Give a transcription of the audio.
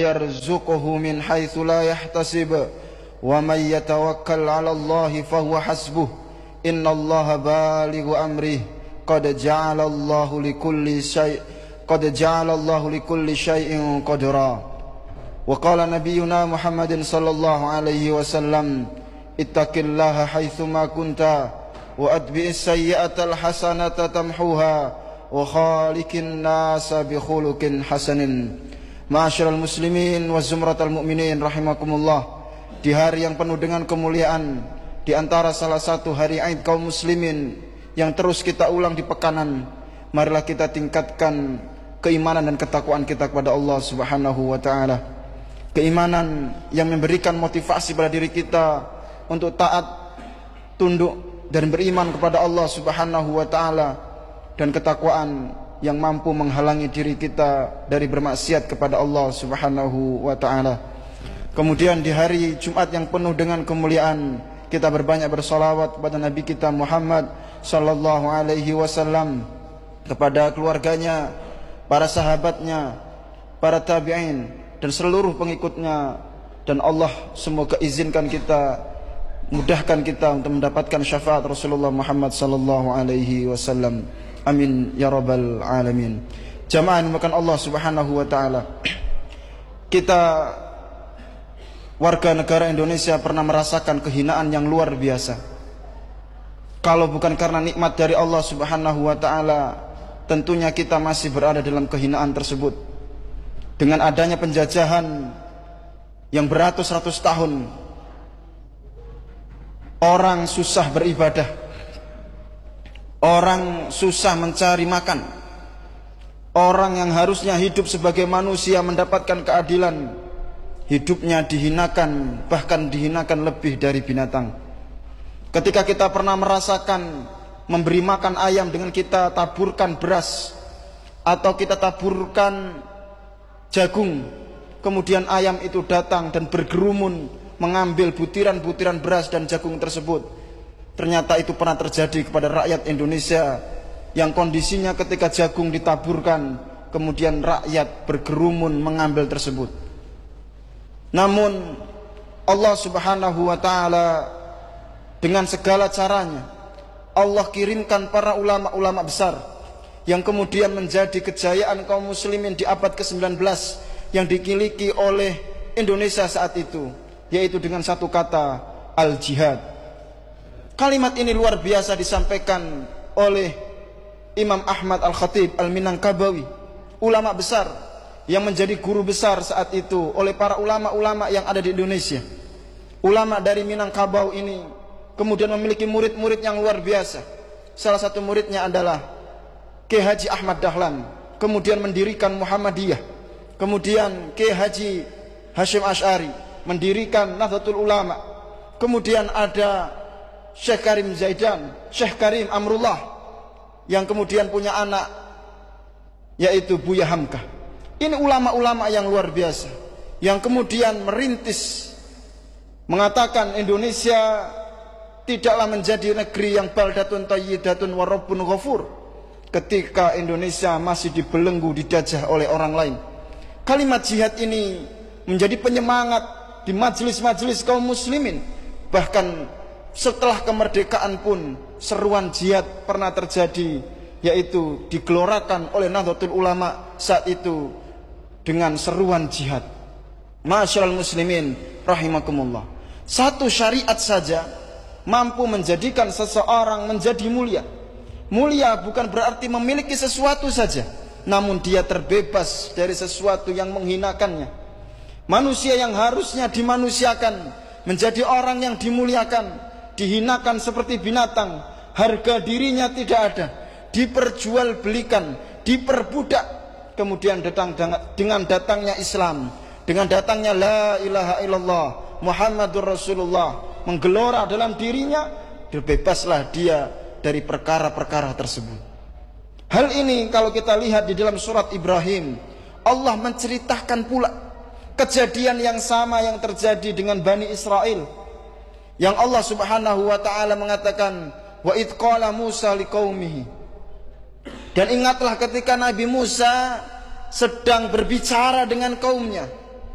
ويرزقه من حيث لا يحتسب ومن يتوكل على الله فهو حسبه إن الله بالغ أمره قد جعل الله لكل شيء قدرا وقال نبينا محمد صلى الله عليه وسلم اتق الله حيثما كنت وأتبع السيئة الحسنة تمحوها وخالق الناس بخلق حسن. Ma'asyiral muslimin wa zumratal mu'minin rahimakumullah. Di hari yang penuh dengan kemuliaan, di antara salah satu hari Aid kaum muslimin yang terus kita ulang di pekanan, marilah kita tingkatkan keimanan dan ketakwaan kita kepada Allah Subhanahu wa taala. Keimanan yang memberikan motivasi pada diri kita untuk taat, tunduk dan beriman kepada Allah Subhanahu wa taala, dan ketakwaan yang mampu menghalangi diri kita dari bermaksiat kepada Allah Subhanahu wa taala. Kemudian di hari Jumat yang penuh dengan kemuliaan, kita berbanyak bersolawat kepada Nabi kita Muhammad sallallahu alaihi wasallam, kepada keluarganya, para sahabatnya, para tabi'in dan seluruh pengikutnya. Dan Allah semoga izinkan kita, mudahkan kita untuk mendapatkan syafaat Rasulullah Muhammad sallallahu alaihi wasallam. Amin ya rabbal alamin. Jamaah yang dimuliakan Allah Subhanahu wa taala, kita warga negara Indonesia pernah merasakan kehinaan yang luar biasa. Kalau bukan karena nikmat dari Allah Subhanahu wa taala, tentunya kita masih berada dalam kehinaan tersebut. Dengan adanya penjajahan yang beratus-ratus tahun, orang susah beribadah, orang susah mencari makan, orang yang harusnya hidup sebagai manusia mendapatkan keadilan, hidupnya dihinakan, bahkan dihinakan lebih dari binatang. Ketika kita pernah merasakan memberi makan ayam dengan kita taburkan beras, atau kita taburkan jagung, kemudian ayam itu datang dan bergerumun mengambil butiran-butiran beras dan jagung tersebut. Ternyata itu pernah terjadi kepada rakyat Indonesia, yang kondisinya ketika jagung ditaburkan, kemudian rakyat bergerumun mengambil tersebut. Namun Allah Subhanahu wa taala dengan segala caranya, Allah kirimkan para ulama-ulama besar yang kemudian menjadi kejayaan kaum muslimin di abad ke-19 yang dimiliki oleh Indonesia saat itu, yaitu dengan satu kata, al-jihad. Kalimat ini luar biasa disampaikan oleh Imam Ahmad Al-Khatib Al-Minangkabawi, ulama besar yang menjadi guru besar saat itu oleh para ulama-ulama yang ada di Indonesia. Ulama dari Minangkabau ini kemudian memiliki murid-murid yang luar biasa. Salah satu muridnya adalah Kiai Haji Ahmad Dahlan, kemudian mendirikan Muhammadiyah. Kemudian Kiai Haji Hashim Asy'ari mendirikan Nahdlatul Ulama. Kemudian ada Syekh Karim Zaidan, Syekh Karim Amrullah, yang kemudian punya anak yaitu Buya Hamkah. Ini ulama-ulama yang luar biasa, yang kemudian merintis, mengatakan Indonesia tidaklah menjadi negeri yang baldatun thayyibatun wa rabbun ghafur ketika Indonesia masih dibelenggu, dijajah oleh orang lain. Kalimat jihad ini menjadi penyemangat di majelis-majelis kaum muslimin. Bahkan setelah kemerdekaan pun seruan jihad pernah terjadi, yaitu digelorakan oleh Nahdlatul Ulama saat itu dengan seruan jihad. Ma'asyiral muslimin rahimakumullah. Satu syariat saja mampu menjadikan seseorang menjadi mulia. Mulia bukan berarti memiliki sesuatu saja, namun dia terbebas dari sesuatu yang menghinakannya. Manusia yang harusnya dimanusiakan menjadi orang yang dimuliakan, dihinakan seperti binatang, harga dirinya tidak ada, diperjualbelikan, diperbudak. Kemudian dengan datangnya Islam, dengan datangnya la ilaha illallah Muhammadur Rasulullah menggelora dalam dirinya, terbebaslah dia dari perkara-perkara tersebut. Hal ini kalau kita lihat di dalam surat Ibrahim, Allah menceritakan pula kejadian yang sama yang terjadi dengan Bani Israel, yang Allah Subhanahu wa taala mengatakan, wa id qala Musa liqaumihi. Dan ingatlah ketika Nabi Musa sedang berbicara dengan kaumnya.